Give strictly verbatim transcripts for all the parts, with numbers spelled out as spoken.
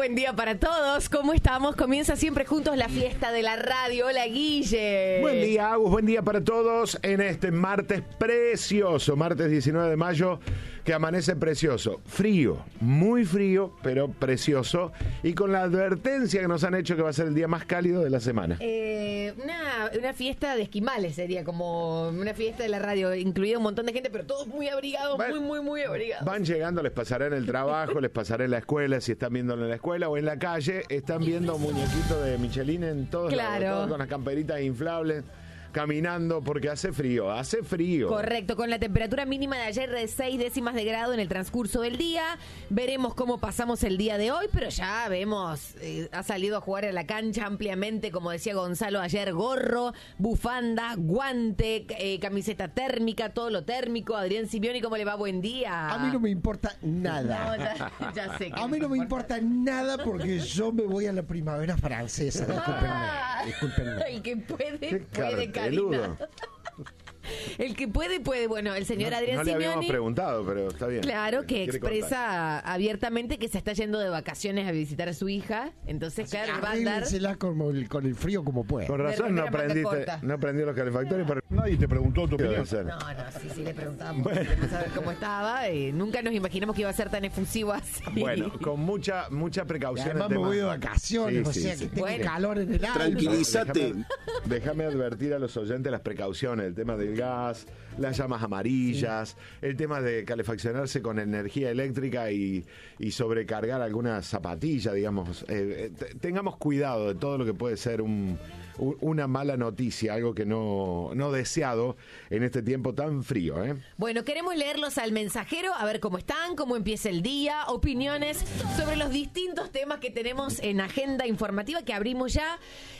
buen día para todos. ¿Cómo estamos? Comienza siempre juntos la fiesta de la radio. Hola, Guille. Buen día, Agus. Buen día para todos en este martes precioso, martes diecinueve de mayo, que amanece precioso. Frío, muy frío, pero precioso. Y con la advertencia que nos han hecho que va a ser el día más cálido de la semana. Eh, una, una fiesta de esquimales sería, como una fiesta de la radio, incluido un montón de gente, pero todos muy abrigados, Van- muy, muy, muy abrigados. Van llegando, les pasará en el trabajo, les pasará en la escuela, si están viéndolo en la escuela o en la calle, están viendo muñequitos de Michelin en todos Claro. lados, todos con las camperitas inflables, caminando porque hace frío, hace frío. Correcto, con la temperatura mínima de ayer de seis décimas de grado en el transcurso del día. Veremos cómo pasamos el día de hoy, pero ya vemos, eh, ha salido a jugar a la cancha ampliamente, como decía Gonzalo ayer, gorro, bufanda, guante, eh, camiseta térmica, todo lo térmico. Adrián Simeoni, ¿cómo le va? Buen día. A mí no me importa nada. No, ya, ya sé que A mí no me importa nada porque yo me voy a la primavera francesa. Ah. Discúlpenme, discúlpenme. El que puede, Qué puede, Karina. carteludo. El que puede, puede. Bueno, el señor Adrián No le habíamos Simeoni. preguntado, pero está bien. Claro, que Quiere expresa abiertamente que se está yendo de vacaciones a visitar a su hija. Entonces, claro, va a andar. Arréglensela con el, con el frío como pueda. Con razón no remera manga prendiste, corta. no prendió los calefactores para... Nadie te preguntó tu ¿Qué opinión. debe ser? No, no, sí, sí, le preguntamos. Queremos saber cómo estaba. Y nunca nos imaginamos que iba a ser tan efusivo así. Bueno, con mucha mucha Y precaución. además el me tema. voy de vacaciones, Sí, o sí, sea sí. que tengo Bueno. calor en el alma. Tranquilízate. Déjame, déjame advertir a los oyentes las precauciones, el tema del gas, las llamas amarillas, el tema de calefaccionarse con energía eléctrica y, y sobrecargar alguna zapatilla, digamos. Eh, eh, tengamos cuidado de todo lo que puede ser un, un- una mala noticia, algo que no, no deseado en este tiempo tan frío, ¿eh? Bueno, queremos leerlos al mensajero, a ver cómo están, cómo empieza el día, opiniones sobre los distintos temas que tenemos en agenda informativa que abrimos ya.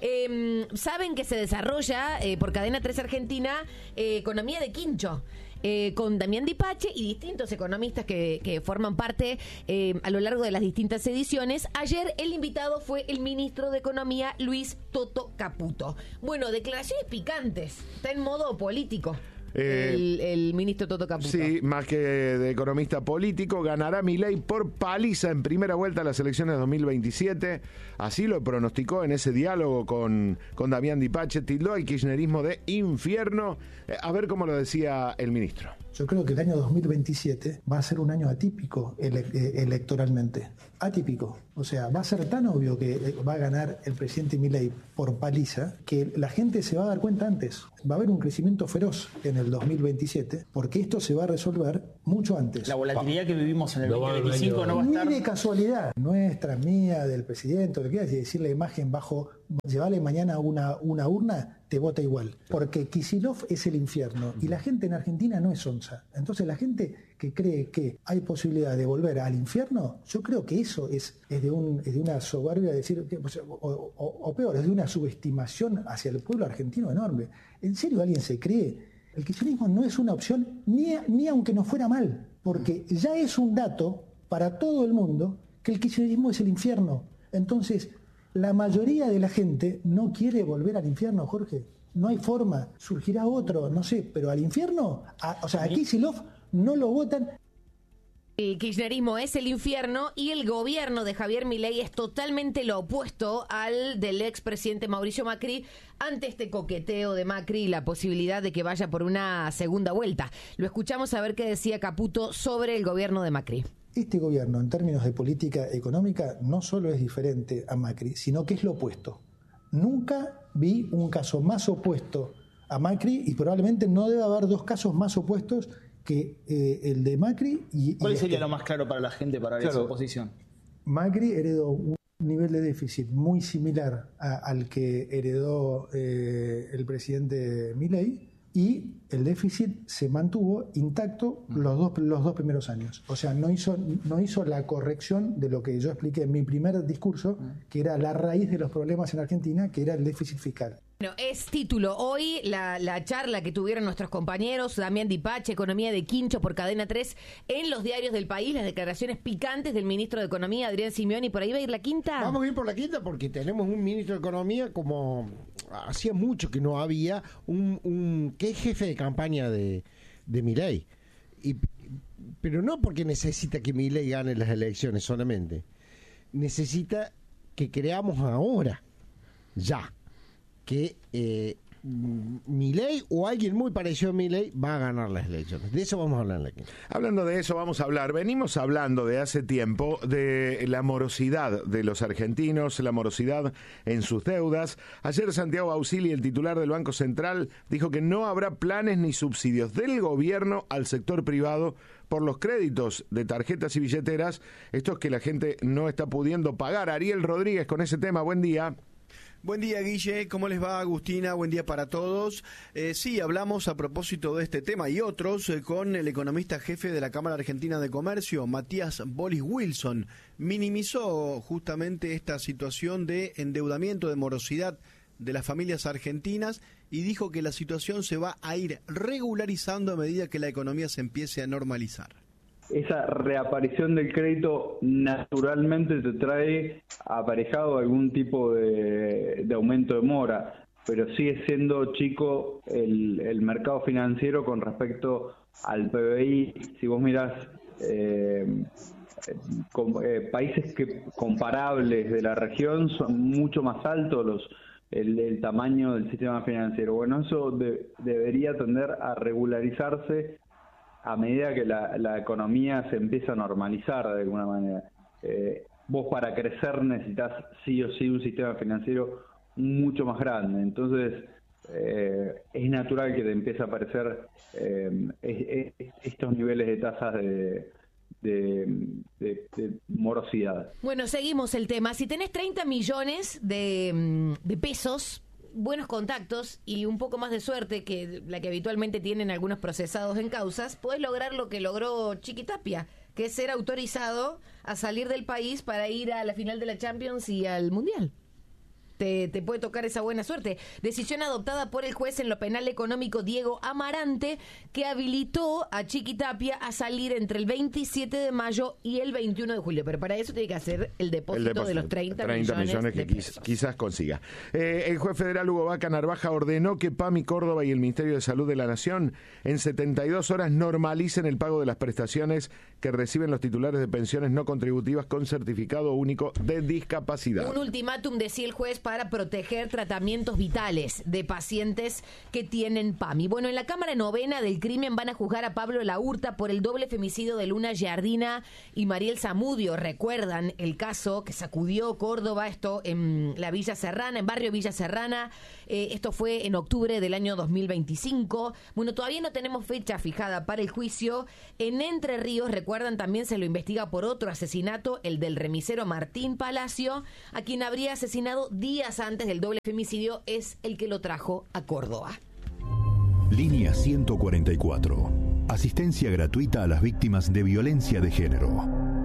Eh, Saben que se desarrolla eh, por Cadena tres Argentina eh, Economía de Quincho. eh, con Damián Dipache y distintos economistas que, que forman parte eh, a lo largo de las distintas ediciones. Ayer el invitado fue el ministro de Economía, Luis Toto Caputo. Bueno, declaraciones picantes, está en modo político. Eh, el, el ministro Toto Caputo. Sí, más que de economista político, ganará Milei por paliza en primera vuelta a las elecciones de dos mil veintisiete. Así lo pronosticó en ese diálogo con, con Damián Dipache. Tildó el kirchnerismo de infierno. Eh, a ver cómo lo decía el ministro. Yo creo que el año dos mil veintisiete va a ser un año atípico ele- eh, electoralmente. Atípico. O sea, va a ser tan obvio que eh, va a ganar el presidente Milei por paliza que la gente se va a dar cuenta antes. Va a haber un crecimiento feroz en el dos mil veintisiete porque esto se va a resolver mucho antes. La volatilidad que vivimos en el veinte veinticinco no va a Ni estar. de casualidad, nuestra, mía, del presidente, lo que quieras, y decir la imagen bajo, llevarle mañana una, una urna, te vota igual. Porque Kicillof es el infierno y la gente en Argentina no es onza. Entonces la gente que cree que hay posibilidad de volver al infierno, yo creo que eso es, es, de, un, es de una soberbia, decir, que, o, sea, o- o- o peor, es de una subestimación hacia el pueblo argentino enorme. ¿En serio alguien se cree? El kirchnerismo no es una opción ni, ni aunque no fuera mal, porque ya es un dato para todo el mundo que el kirchnerismo es el infierno. Entonces, la mayoría de la gente no quiere volver al infierno, Jorge. No hay forma. Surgirá otro, no sé, pero al infierno, a- o sea, a Kicillof no lo votan. El kirchnerismo es el infierno y el gobierno de Javier Milei es totalmente lo opuesto al del expresidente Mauricio Macri ante este coqueteo de Macri y la posibilidad de que vaya por una segunda vuelta. Lo escuchamos a ver qué decía Caputo sobre el gobierno de Macri. Este gobierno, en términos de política económica, no solo es diferente a Macri, sino que es lo opuesto. Nunca vi un caso más opuesto a Macri y probablemente no debe haber dos casos más opuestos que eh, el de Macri y... ¿Cuál y sería este. lo más claro para la gente para ver Claro. esa oposición? Macri heredó un nivel de déficit muy similar a- al que heredó eh, el presidente Milei y el déficit se mantuvo intacto los dos, los dos primeros años. O sea, no hizo, no hizo la corrección de lo que yo expliqué en mi primer discurso, que era la raíz de los problemas en Argentina, que era el déficit fiscal. Bueno, es título. Hoy la, la charla que tuvieron nuestros compañeros, Damián Dipache, Economía de Quincho por Cadena tres, en los diarios del país, las declaraciones picantes del ministro de Economía, Adrián Simeoni. ¿Por ahí va a ir la quinta? Vamos a ir por la quinta porque tenemos un ministro de Economía como hacía mucho que no había, un, un que es jefe de campaña de, de Milei. Y, pero no porque necesita que Milei gane las elecciones solamente, necesita que creamos ahora, ya, que eh, Milei o alguien muy parecido a Milei va a ganar las elecciones. De eso vamos a hablar aquí. Hablando de eso, vamos a hablar. Venimos hablando de hace tiempo de la morosidad de los argentinos, la morosidad en sus deudas. Ayer Santiago Bausili, el titular del Banco Central, dijo que no habrá planes ni subsidios del gobierno al sector privado por los créditos de tarjetas y billeteras, estos que la gente no está pudiendo pagar. Ariel Rodríguez con ese tema, buen día. Buen día, Guille. ¿Cómo les va, Agustina? Buen día para todos. Eh, sí, hablamos a propósito de este tema y otros eh, con el economista jefe de la Cámara Argentina de Comercio, Matías Bolis Wilson. Minimizó justamente esta situación de endeudamiento, de morosidad de las familias argentinas y dijo que la situación se va a ir regularizando a medida que la economía se empiece a normalizar. Esa reaparición del crédito naturalmente te trae aparejado algún tipo de, de aumento de mora, pero sigue siendo chico el, el mercado financiero con respecto al P B I. Si vos mirás eh, con, eh, países que comparables de la región, son mucho más altos los el, el tamaño del sistema financiero. Bueno, eso de, debería tender a regularizarse a medida que la, la economía se empieza a normalizar de alguna manera. Eh, vos para crecer necesitas sí o sí un sistema financiero mucho más grande. Entonces, eh, es natural que te empiece a aparecer eh, es, es, estos niveles de tasas de, de, de, de morosidad. Bueno, seguimos el tema. Si tenés treinta millones de, de pesos, buenos contactos y un poco más de suerte que la que habitualmente tienen algunos procesados en causas, podés lograr lo que logró Chiquitapia, que es ser autorizado a salir del país para ir a la final de la Champions y al Mundial. Te, te puede tocar esa buena suerte. Decisión adoptada por el juez en lo penal económico Diego Amarante, que habilitó a Chiquitapia a salir entre el veintisiete de mayo y el veintiuno de julio. Pero para eso tiene que hacer el depósito, el depósito de los treinta, treinta millones, millones que de pesos. Quizás, quizás consiga. Eh, el juez federal Hugo Vaca Narvaja ordenó que PAMI Córdoba y el Ministerio de Salud de la Nación en setenta y dos horas normalicen el pago de las prestaciones que reciben los titulares de pensiones no contributivas con certificado único de discapacidad. Un ultimátum, decía el juez, para proteger tratamientos vitales de pacientes que tienen PAMI. Bueno, en la Cámara Novena del Crimen van a juzgar a Pablo Laurta por el doble femicidio de Luna Giardina y Mariel Zamudio. Recuerdan el caso que sacudió Córdoba, esto en la Villa Serrana, en barrio Villa Serrana. Eh, esto fue en octubre del año dos mil veinticinco. Bueno, todavía no tenemos fecha fijada para el juicio. En Entre Ríos, recuerdan, también se lo investiga por otro asesinato, el del remisero Martín Palacio, a quien habría asesinado días antes del doble femicidio. Es el que lo trajo a Córdoba. Línea ciento cuarenta y cuatro. Asistencia gratuita a las víctimas de violencia de género.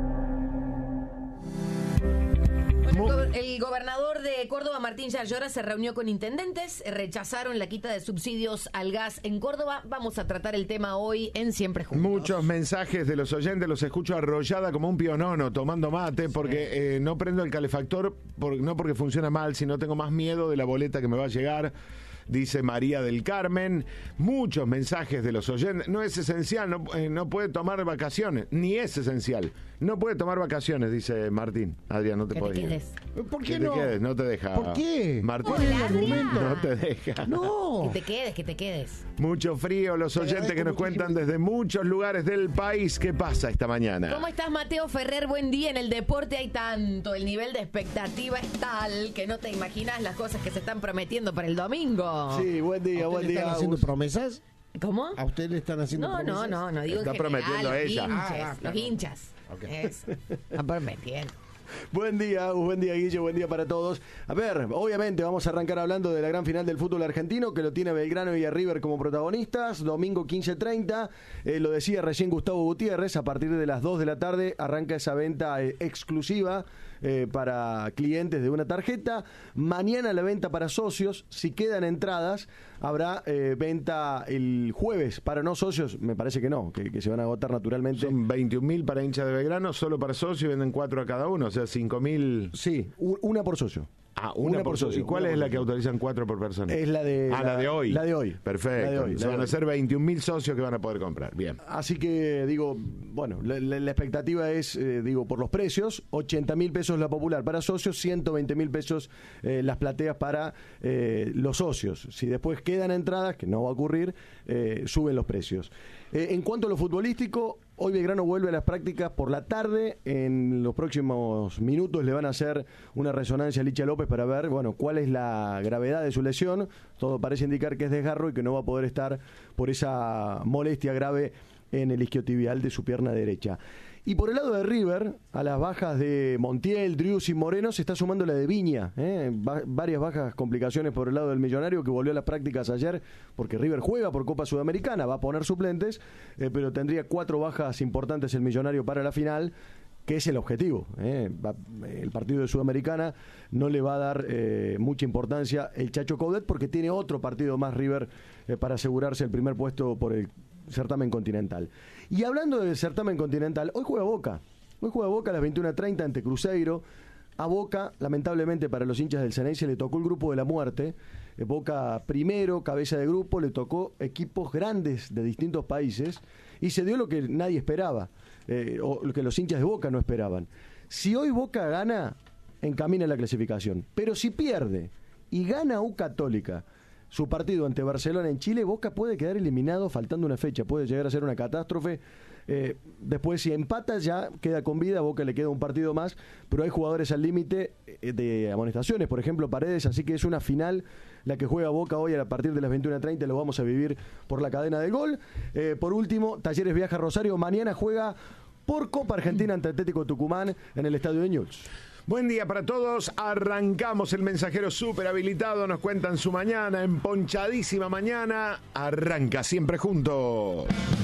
Bueno, el gobernador de Córdoba, Martín Yarlora, se reunió con intendentes, rechazaron la quita de subsidios al gas en Córdoba. Vamos a tratar el tema hoy en Siempre Juntos. Muchos mensajes de los oyentes, los escucho arrollada como un pionono, tomando mate, porque sí. eh, no prendo el calefactor, por, no porque funciona mal, sino tengo más miedo de la boleta que me va a llegar. Dice María del Carmen. Muchos mensajes de los oyentes. No es esencial, no, eh, no puede tomar vacaciones, ni es esencial. No puede tomar vacaciones, dice Martín. Adrián, no te podés ir. ¿Por qué que no? te quedes, no te deja. ¿Por qué? Martín, Hola, Adrián. no te deja. No. Que te quedes, que te quedes. Mucho frío, los oyentes que nos cuentan desde muchos lugares del país. ¿Qué pasa esta mañana? ¿Cómo estás, Mateo Ferrer? Buen día. En el deporte hay tanto, el nivel de expectativa es tal que no te imaginas las cosas que se están prometiendo para el domingo. Sí, buen día, buen ¿Le día. están haciendo promesas? ¿Cómo? ¿A usted le están haciendo No, promesas? no, no, no digo Está en general, prometiendo los ella. hinchas, Ah, ah, los claro. hinchas. Okay. Eso. Están prometiendo. Buen día, buen día, Guille, buen día para todos. A ver, obviamente vamos a arrancar hablando de la gran final del fútbol argentino, que lo tiene Belgrano y a River como protagonistas, domingo quince treinta, eh, lo decía recién Gustavo Gutiérrez, a partir de las dos de la tarde arranca esa venta eh, exclusiva eh, para clientes de una tarjeta. Mañana la venta para socios, si quedan entradas, habrá eh, venta el jueves para no socios, me parece que no, que, que se van a agotar naturalmente. Son veintiún mil para hinchas de Belgrano, solo para socios, venden cuatro a cada uno. O sea, cinco mil. Sí, u- una por socio. Ah, una, Una por por socio. socio, ¿Y cuál una es por la que socio. autorizan cuatro por persona? Es la de- Ah, la, la- de hoy. la de hoy. Perfecto. La de hoy, la Se de van a hoy. hacer veintiún mil socios que van a poder comprar. Bien. Así que digo, bueno, la, la- la expectativa es, eh, digo, por los precios, ochenta mil pesos la popular para socios, ciento veinte mil pesos eh, las plateas para eh, los socios. Si después quedan entradas, que no va a ocurrir, eh, suben los precios. Eh, en cuanto a lo futbolístico, hoy Belgrano vuelve a las prácticas por la tarde. En los próximos minutos le van a hacer una resonancia a Licha López para ver, bueno, cuál es la gravedad de su lesión. Todo parece indicar que es desgarro y que no va a poder estar por esa molestia grave en el isquiotibial de su pierna derecha. Y por el lado de River, a las bajas de Montiel, Driussi y Moreno se está sumando la de Viña. ¿eh? Va- varias bajas complicaciones por el lado del Millonario, que volvió a las prácticas ayer, porque River juega por Copa Sudamericana, va a poner suplentes, eh, pero tendría cuatro bajas importantes el Millonario para la final, que es el objetivo. ¿eh? Va- el partido de Sudamericana no le va a dar eh, mucha importancia el Chacho Coudet, porque tiene otro partido más River eh, para asegurarse el primer puesto por el certamen continental. Y hablando del certamen continental, hoy juega Boca. Hoy juega Boca a las veintiuna treinta ante Cruzeiro. A Boca, lamentablemente para los hinchas del Ceneice, le tocó el grupo de la muerte. Eh, Boca primero, cabeza de grupo, le tocó equipos grandes de distintos países y se dio lo que nadie esperaba, eh, o lo que los hinchas de Boca no esperaban. Si hoy Boca gana, encamina la clasificación. Pero si pierde y gana U Católica su partido ante Barcelona en Chile, Boca puede quedar eliminado faltando una fecha, puede llegar a ser una catástrofe. Eh, después si empata ya queda con vida, a Boca le queda un partido más, pero hay jugadores al límite eh, de amonestaciones, por ejemplo Paredes, así que es una final la que juega Boca hoy a partir de las veintiuna treinta, lo vamos a vivir por la cadena del gol. Eh, por último, Talleres viaja a Rosario, mañana juega por Copa Argentina ante Atlético Tucumán en el estadio de Newell's. Buen día para todos. Arrancamos el mensajero súper habilitado. Nos cuentan su mañana, emponchadísima mañana. Arranca siempre juntos.